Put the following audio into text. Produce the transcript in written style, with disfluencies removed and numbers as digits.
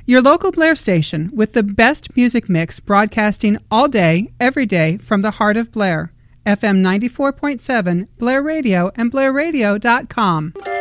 Your local Blair station with the best music mix broadcasting all day, every day from the heart of Blair. FM 94.7, Blair Radio, and BlairRadio.com.